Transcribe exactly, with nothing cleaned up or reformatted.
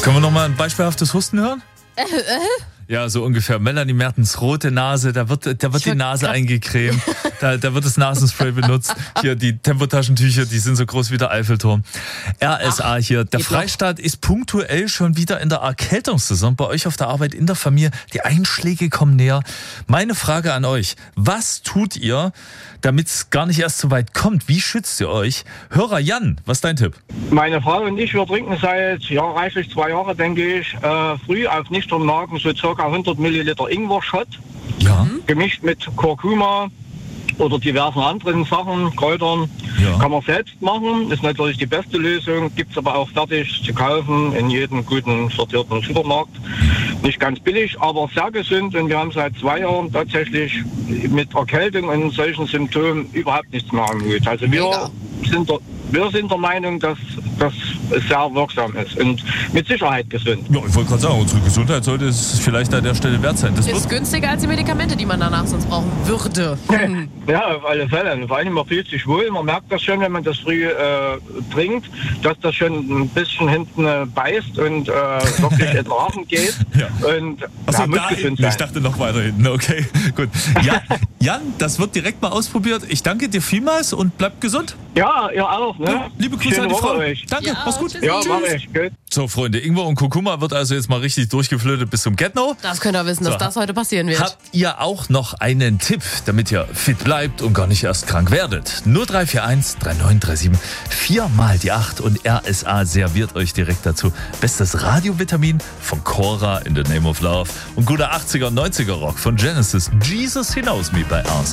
Können wir nochmal ein beispielhaftes Husten hören? Äh, äh? Ja, so ungefähr. Melanie Mertens rote Nase, da wird, da wird die Nase eingecremt, da, da wird das Nasenspray benutzt. Hier die Tempotaschentücher, die sind so groß wie der Eiffelturm. R S A hier. Der Freistaat ist punktuell schon wieder in der Erkältungssaison. Bei euch auf der Arbeit, in der Familie. Die Einschläge kommen näher. Meine Frage an euch. Was tut ihr, damit es gar nicht erst so weit kommt? Wie schützt ihr euch? Hörer Jan, was ist dein Tipp? Meine Frau und ich, wir trinken seit ja, reichlich zwei Jahren, denke ich, äh, früh auf nüchternen Magen so ca. hundert Milliliter Ingwer-Shot, Ja. gemischt mit Kurkuma oder diversen anderen Sachen, Kräutern. Ja. Kann man selbst machen, ist natürlich die beste Lösung, gibt es aber auch fertig zu kaufen in jedem guten sortierten Supermarkt. Nicht ganz billig, aber sehr gesund, und wir haben seit zwei Jahren tatsächlich mit Erkältung und solchen Symptomen überhaupt nichts mehr am Hut. Also wir sind, der, wir sind der Meinung, dass das sehr wirksam ist und mit Sicherheit gesund. Ja, ich wollte gerade sagen, unsere Gesundheit sollte es vielleicht an der Stelle wert sein. Das Ist günstiger als die Medikamente, die man danach sonst brauchen würde. Ja, auf alle Fälle. Vor allem, man fühlt sich wohl. Man merkt das schon, wenn man das früh äh, trinkt, dass das schon ein bisschen hinten äh, beißt und äh, wirklich in den Rachen geht. Ja. Und Achso, ja, muss da gesund hinten. sein. Ich dachte noch weiter hinten. Okay, gut. Ja, Jan, das wird direkt mal ausprobiert. Ich danke dir vielmals und bleib gesund. Ja, ihr auch. Ne? Ja, liebe Grüße Schöne an die Woche Frau. euch. Danke, Ja, mach's gut. tschüssi. Ja, Tschüss. mach ich. Gut. So, Freunde, Ingwer und Kurkuma wird also jetzt mal richtig durchgeflötet bis zum Get-No. Das könnt ihr wissen, dass So. das heute passieren wird. Habt ihr auch noch einen Tipp, damit ihr fit bleibt und gar nicht erst krank werdet? null drei vier eins drei neun drei sieben vier mal die acht und R S A serviert euch direkt dazu bestes Radiovitamin von Cora in the Name of Love und guter achtziger und neunziger Rock von Genesis. Jesus He Knows Me bei R S A.